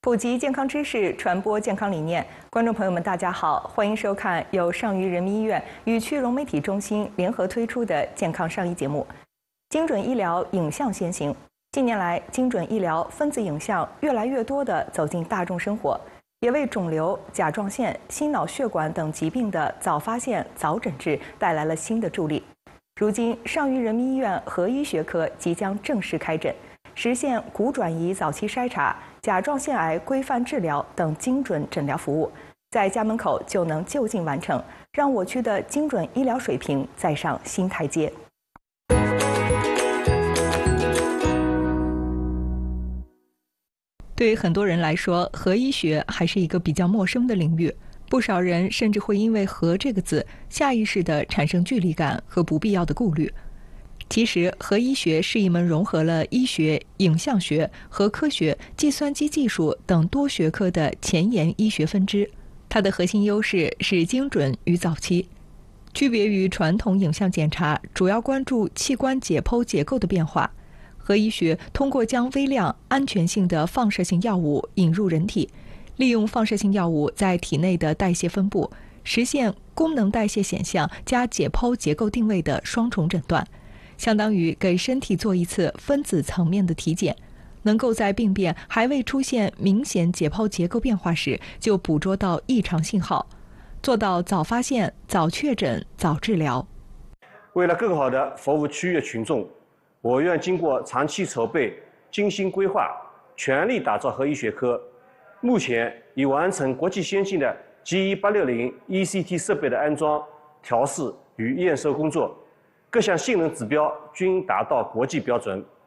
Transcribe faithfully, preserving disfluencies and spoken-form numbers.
普及健康知识，传播健康理念。观众朋友们，大家好，欢迎收看由上虞人民医院与区融媒体中心联合推出的健康上医节目。精准医疗影像先行。近年来，精准医疗分子影像越来越多地走进大众生活，也为肿瘤、甲状腺、心脑血管等疾病的早发现、早诊治带来了新的助力。如今，上虞人民医院核医学科即将正式开诊，实现骨转移早期筛查、甲状腺癌规范治疗等精准诊疗服务，在家门口就能就近完成，让我区的精准医疗水平再上新台阶。对于很多人来说，核医学还是一个比较陌生的领域，不少人甚至会因为“核”这个字下意识地产生距离感和不必要的顾虑。其实，核医学是一门融合了医学、影像学、核科学、计算机技术等多学科的前沿医学分支。它的核心优势是精准与早期。区别于传统影像检查，主要关注器官解剖结构的变化。核医学通过将微量、安全性的放射性药物引入人体，利用放射性药物在体内的代谢分布，实现功能代谢显像加解剖结构定位的双重诊断。相当于给身体做一次分子层面的体检，能够在病变还未出现明显解剖结构变化时就捕捉到异常信号，做到早发现、早确诊、早治疗。 为了更好地服务区域群众，我院经过长期筹备、精心规划，全力打造核医学科。目前已完成国际先进的 G 一八六零 E C T 设备的安装、调试与验收工作。各项性能指标均达到国际标准。